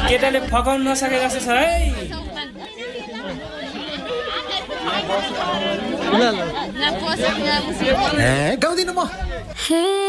केटाले फकाउन नसके जस्तो छ है गाउँदिन म